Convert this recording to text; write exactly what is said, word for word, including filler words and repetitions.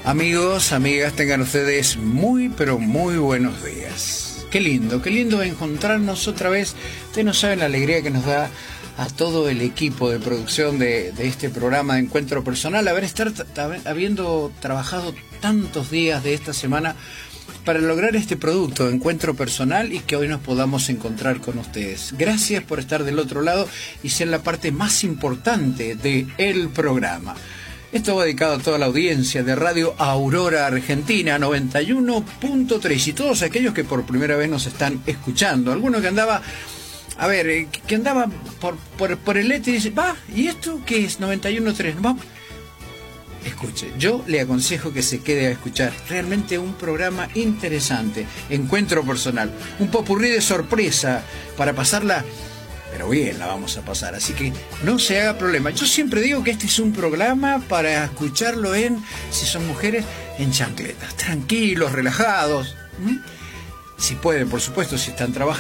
Amigos, amigas, tengan ustedes muy, pero muy buenos días. Qué lindo, qué lindo encontrarnos otra vez. Ustedes no saben la alegría que nos da a todo el equipo de producción de, de este programa de Encuentro Personal, haber estar habiendo trabajado tantos días de esta semana para lograr este producto de Encuentro Personal y que hoy nos podamos encontrar con ustedes. Gracias por estar del otro lado y ser la parte más importante del programa. Esto va dedicado a toda la audiencia de Radio Aurora Argentina noventa y uno punto tres y todos aquellos que por primera vez nos están escuchando. Alguno que andaba, a ver, que andaba por, por, por el éter y dice, va, ¿y esto qué es? noventa y uno punto tres, ¿no? Escuche, yo le aconsejo que se quede a escuchar. Realmente un programa interesante, Encuentro Personal, un popurrí de sorpresa para pasarla, pero bien la vamos a pasar, así que no se haga problema. Yo siempre digo que este es un programa para escucharlo en, si son mujeres, en chancletas, tranquilos, relajados. ¿Mm? Si pueden, por supuesto, si están trabajando.